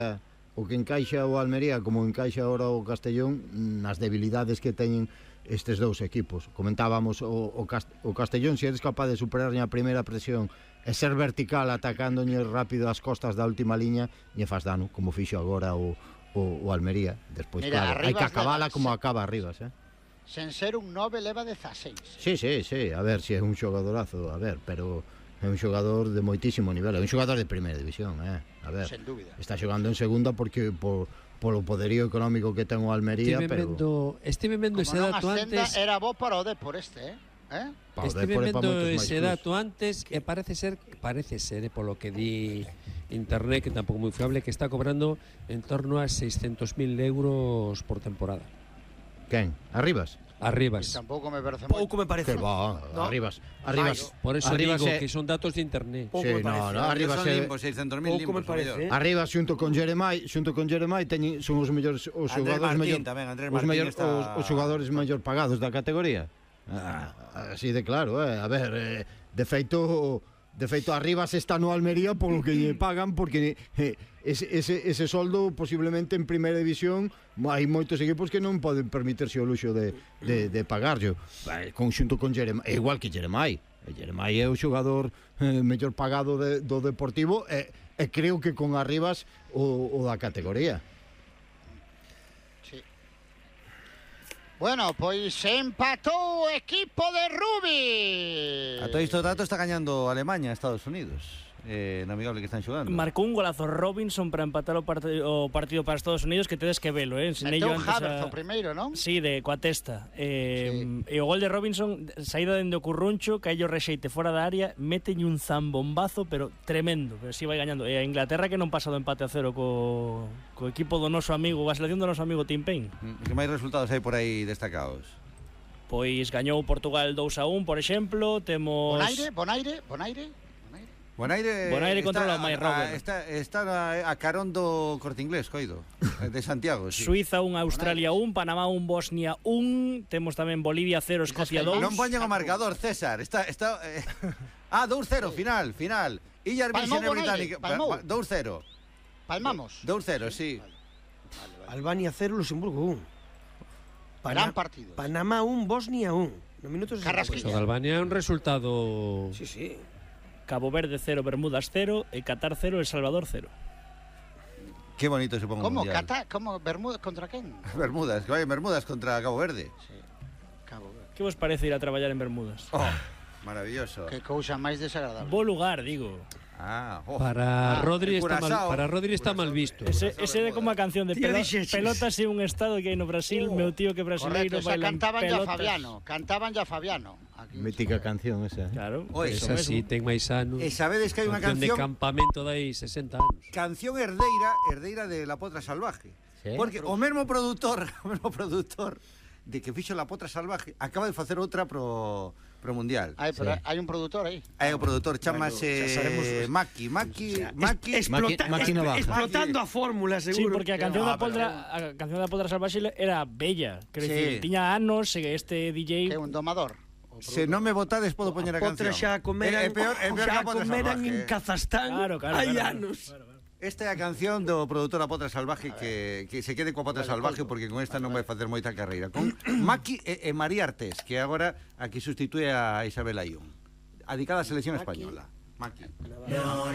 o que encaixa o Almería como encaixa agora o Castellón nas debilidades que teñen estes dous equipos. Comentábamos o Castellón, se eres capaz de superar a primeira presión e ser vertical atacándoñe rápido as costas da última liña, lle faz dano, como fixo agora o Almería. Despois, mira, claro, hai que acabala como acaba Arribas, sen ser un 9 leva 16. Sí, a ver, si é un xogadorazo, a ver, pero é un xogador de moitísimo nivel, é un xogador de primeira división, a ver, sen dúbida. Está xogando en segunda porque polo poderío económico que ten o Almería, Estive vendo ese dato antes. Era bo para o Depor Estive vendo ese dato antes e parece ser, polo que di internet, que tampouco moi fiable, que está cobrando en torno a 600.000 euros por temporada. Quen? Arribas? Arribas. Tampouco me parece pouco me parece. Que va, no. Arribas. Por eso digo que son datos de internet. Sí, Arribas son limpos, 600.000 limpos. Arribas xunto con Jeremai son os mellores os xogadores mellor pagados da categoría. Así de claro, a ver, de feito Arribas está no Almería polo que lle pagan, porque ese soldo posiblemente en primeira división hai moitos equipos que non poden permitirse o luxo de pagarlo. Conxunto con Jeremai, igual que Jeremai é o xogador mellor pagado do Deportivo e creo que con Arribas o da categoría. Bueno, pois empatou o equipo de Rubi. A todo isto dato está gañando Alemanha, Estados Unidos, na amigable que están xogando. Marcou un golazo Robinson para empatar o partido para Estados Unidos, que tedes que velo, Meteu Havertz o primeiro, non? Sí, coa testa. E o gol de Robinson, saída dende o curruncho, caello rexeite fora da área, meteñe un zambombazo, pero tremendo, pero si vai gañando. E a Inglaterra, que non pasa do empate a 0 co equipo do noso amigo, a selección do noso amigo Tim Payne. Que máis resultados hai por aí destacados? Pois gañou Portugal 2-1, por exemplo. Temos Bonaire contra o Mike Rober. Está a carón do Corte Inglés, coido, de Santiago, sí. Suiza 1, Australia 1, Panamá 1, Bosnia 1. Temos tamén Bolivia 0, Escocia 2. Non poñen o marcador, César. 2-0, final. Illas Vírgenes Británicas 2-0. Palmamos. 2-0, sí. Albania 0, Luxemburgo 1. Gran partido. Panamá 1, Bosnia 1. No minutos Carrasquilla. O de Albania é un resultado. Sí. Cabo Verde 0, Bermudas 0 e Qatar 0, El Salvador 0. Qué bonito se ponga un mundial. ¿Cómo? ¿Bermudas contra quen? Bermudas contra Cabo Verde. Sí, Cabo Verde. Que vos parece ir a traballar en Bermudas? Maravilloso. Que cousa máis desagradable. Bo lugar, digo. Para Rodri está mal visto. Ese é como a canción de Pelotas e un estado que hai no Brasil, meu tío que brasileiro baila en pelotas. Cantaban ya Fabiano. Mítica canción esa. Claro. Esa sí, ten máis anos. E sabedes que hai unha canción de campamento dai 60 anos. Canción herdeira de La Potra Salvaje. Porque o mesmo produtor de que fixo La Potra Salvaje acaba de facer outra pro Mundial. Pero hai un produtor aí. Hai o produtor, chamase Maki explotando a fórmula, seguro. Sí, porque a canción da Potra Salvaxe era bella, tiña anos, este DJ que é un domador. Se non me votades podo poñer a canción. Xa comeran en Kazajstán. Hai anos. Esta é a canción do produtor da Potra Salvaje, que se quede coa Potra Salvaje, porque con esta non vai facer moita carreira. Con Maki e María Artés, que agora aquí sustitúe a Isabel Ayón, adicada á selección española. Maki.